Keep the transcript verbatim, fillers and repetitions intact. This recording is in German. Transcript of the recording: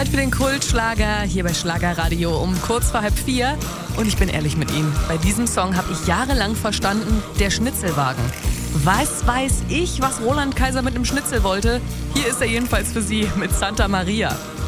Für den Kultschlager hier bei Schlagerradio um kurz vor halb vier. Und ich bin ehrlich mit Ihnen, bei diesem Song habe ich jahrelang verstanden, der Schnitzelwagen. Was weiß ich, was Roland Kaiser mit einem Schnitzel wollte? Hier ist er jedenfalls für Sie mit Santa Maria.